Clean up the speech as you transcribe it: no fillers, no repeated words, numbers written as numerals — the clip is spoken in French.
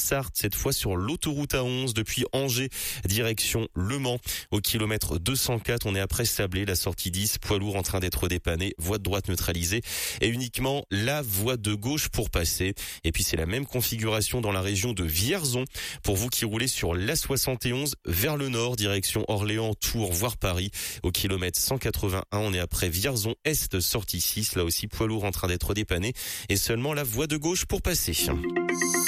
Sarthe, cette fois sur l'autoroute A11 depuis Angers, direction Le Mans. Au kilomètre 204, on est après Sablé, la sortie 10, poids lourd en train d'être dépanné, voie de droite neutralisée et uniquement la voie de gauche pour passer. Et puis c'est la même configuration dans la région de Vierzon pour vous qui roulez sur l'A71 vers le nord, direction Orléans, Tours, voire Paris. Au kilomètre 181, on est après Vierzon Est, sortie 6, là aussi poids lourd en train d'être dépanné et seulement la voie de gauche pour passer.